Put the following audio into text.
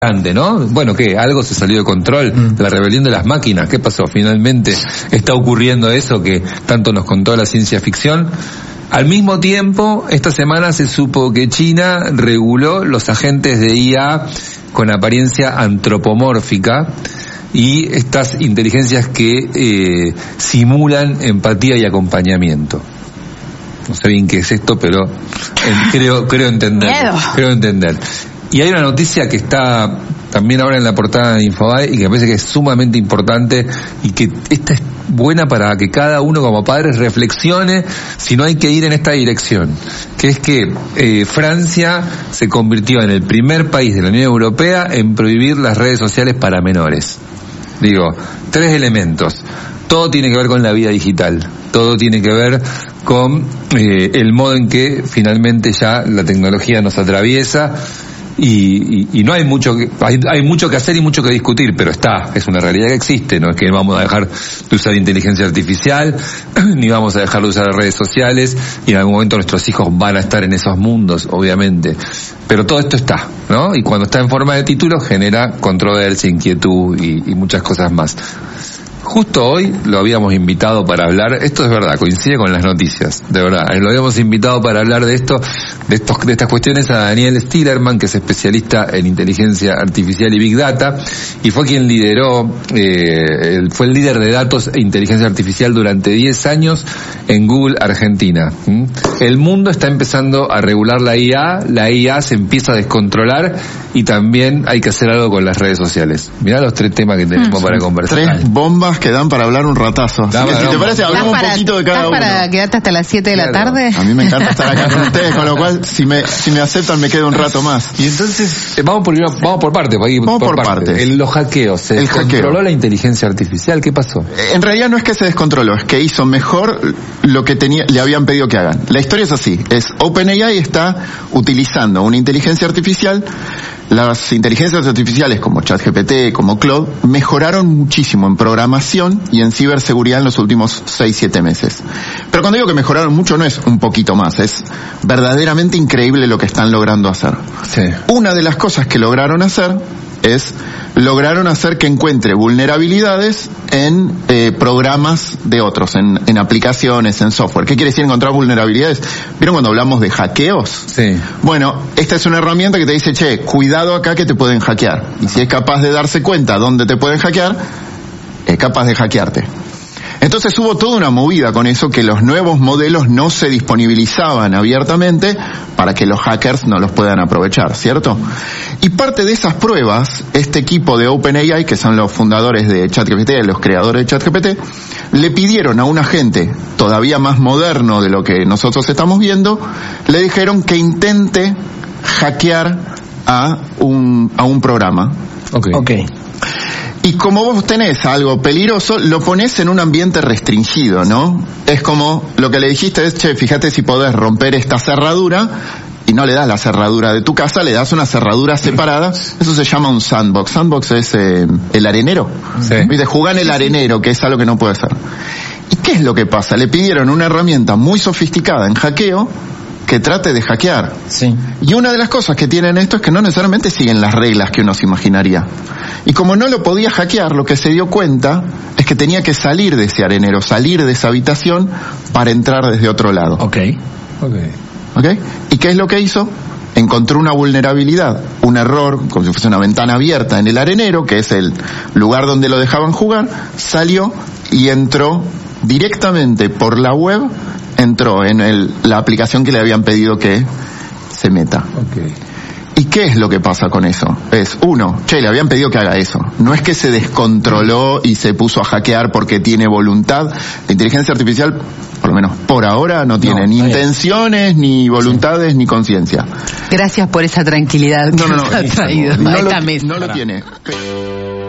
¿no? Bueno, ¿qué? Algo se salió de control, la rebelión de las máquinas. ¿Qué pasó? Finalmente está ocurriendo eso que tanto nos contó la ciencia ficción. Al mismo tiempo, esta semana se supo que China reguló los agentes de IA con apariencia antropomórfica y estas inteligencias que simulan empatía y acompañamiento. No sé bien qué es esto, pero creo entender. Y hay una noticia que está también ahora en la portada de Infobae y que me parece que es sumamente importante y que esta es buena para que cada uno como padres reflexione si no hay que ir en esta dirección, que es que Francia se convirtió en el primer país de la Unión Europea en prohibir las redes sociales para menores. Digo, 3 elementos. Todo tiene que ver con la vida digital, todo tiene que ver con el modo en que finalmente ya la tecnología nos atraviesa. Y no hay mucho hay mucho que hacer y mucho que discutir, pero es una realidad que existe. No es que vamos a dejar de usar inteligencia artificial, ni vamos a dejar de usar redes sociales, y en algún momento nuestros hijos van a estar en esos mundos, obviamente. Pero todo esto está, ¿no? Y cuando está en forma de título genera controversia, inquietud y muchas cosas más. Justo hoy lo habíamos invitado para hablar, esto es verdad, coincide con las noticias, de verdad, lo habíamos invitado para hablar de estas cuestiones a Daniel Stillerman, que es especialista en inteligencia artificial y Big Data, y fue quien lideró, fue el líder de datos e inteligencia artificial durante 10 años en Google Argentina. El mundo está empezando a regular la IA se empieza a descontrolar y también hay que hacer algo con las redes sociales. Mirá los 3 temas que tenemos para conversar. 3 bombas que dan para hablar un ratazo. Así que, si te parece, hablamos un poquito de cada uno. ¿Estás para quedarte hasta las 7 de la tarde? A mí me encanta estar acá con ustedes, con lo cual, si me aceptan, me quedo un rato más. Y entonces, vamos por parte. Vamos por parte. Los hackeos. ¿Se descontroló la inteligencia artificial? ¿Qué pasó? En realidad no es que se descontroló, es que hizo mejor lo que le habían pedido que hagan. La historia es así. OpenAI está utilizando una inteligencia artificial. Las inteligencias artificiales como ChatGPT, como Claude, mejoraron muchísimo en programación y en ciberseguridad en los últimos 6-7 meses. Pero cuando digo que mejoraron mucho, no es un poquito más, es verdaderamente increíble lo que están logrando hacer. Sí. Una de las cosas que lograron hacer que encuentre vulnerabilidades en programas de otros, en aplicaciones, en software. ¿Qué quiere decir encontrar vulnerabilidades? ¿Vieron cuando hablamos de hackeos? Sí. Bueno, esta es una herramienta que te dice, cuidado acá que te pueden hackear. Y si es capaz de darse cuenta dónde te pueden hackear, es capaz de hackearte. Entonces hubo toda una movida con eso, que los nuevos modelos no se disponibilizaban abiertamente para que los hackers no los puedan aprovechar, ¿cierto? Y parte de esas pruebas, este equipo de OpenAI, que son los fundadores de ChatGPT, los creadores de ChatGPT, le pidieron a un agente todavía más moderno de lo que nosotros estamos viendo, le dijeron que intente hackear a un programa. Okay. Y como vos tenés algo peligroso, lo ponés en un ambiente restringido, ¿no? Es como lo que le dijiste es, fíjate si podés romper esta cerradura, y no le das la cerradura de tu casa, le das una cerradura separada. Eso se llama un sandbox. Sandbox es el arenero. Sí. ¿Viste? Jugar en el arenero, que es algo que no puede ser. ¿Y qué es lo que pasa? Le pidieron una herramienta muy sofisticada en hackeo que trate de hackear. Sí. Y una de las cosas que tienen esto es que no necesariamente siguen las reglas que uno se imaginaría. Y como no lo podía hackear, lo que se dio cuenta es que tenía que salir de ese arenero, salir de esa habitación para entrar desde otro lado. ¿Ok? ¿Y qué es lo que hizo? Encontró una vulnerabilidad, un error, como si fuese una ventana abierta en el arenero, que es el lugar donde lo dejaban jugar, salió y entró directamente por la web, entró en la aplicación que le habían pedido que se meta. Okay. ¿Y qué es lo que pasa con eso? Le habían pedido que haga eso. No es que se descontroló y se puso a hackear porque tiene voluntad. La inteligencia artificial, por lo menos por ahora, no tiene ni intenciones, ni voluntades, ni conciencia. Gracias por esa tranquilidad que nos ha traído a esta mesa. No lo tiene.